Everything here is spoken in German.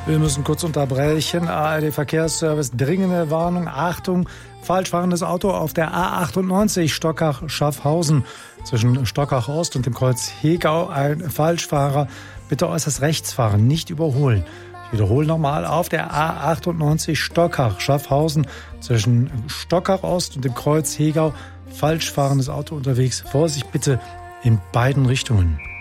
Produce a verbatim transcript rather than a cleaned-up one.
Wir müssen kurz unterbrechen. A R D-Verkehrsservice, dringende Warnung. Achtung, falsch fahrendes Auto auf der A achtundneunzig Stockach-Schaffhausen. Zwischen Stockach Ost und dem Kreuz Hegau ein Falschfahrer. Bitte äußerst rechts fahren, nicht überholen. Ich wiederhole nochmal, auf der A achtundneunzig Stockach-Schaffhausen. Zwischen Stockach Ost und dem Kreuz Hegau falsch fahrendes Auto unterwegs. Vorsicht bitte in beiden Richtungen.